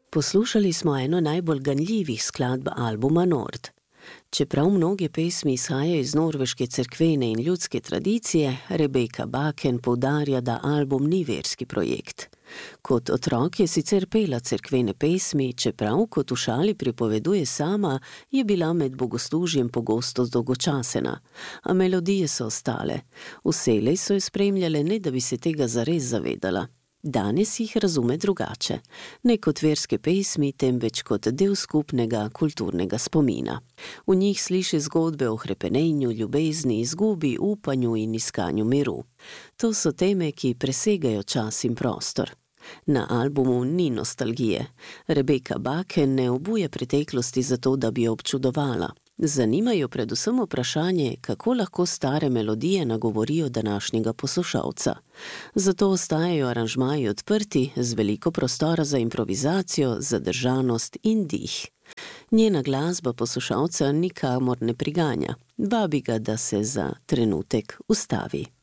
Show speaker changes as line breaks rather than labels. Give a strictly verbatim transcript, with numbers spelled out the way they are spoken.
Poslušali smo eno najbolj ganljivih skladb albuma Nord. Čeprav mnoge pesmi izhajajo iz norveške cerkvene in ljudske tradicije, Rebeka Bakken poudarja, da album ni verski projekt. Kot otrok je sicer pela cerkvene pesmi, čeprav, kot v šali pripoveduje sama, je bila med bogoslužjem pogosto dolgočasena, a melodije so ostale. Vselej so jo spremljale, ne da bi se tega zares zavedala. Danes jih razume drugače, ne kot verske pesmi, temveč kot del skupnega kulturnega spomina. V njih sliši zgodbe o hrepenenju, ljubezni, izgubi, upanju in iskanju miru. To so teme, ki presegajo čas in prostor. Na albumu ni nostalgije. Rebeka Bakken ne obuje preteklosti zato, da bi jo občudovala. Zanimajo predvsem vprašanje, kako lahko stare melodije nagovorijo današnjega poslušalca. Zato ostajajo aranžmaji odprti, z veliko prostora za improvizacijo, zadržanost in dih. Njena glasba poslušalca nikamor ne priganja, vabi ga, da se za trenutek ustavi.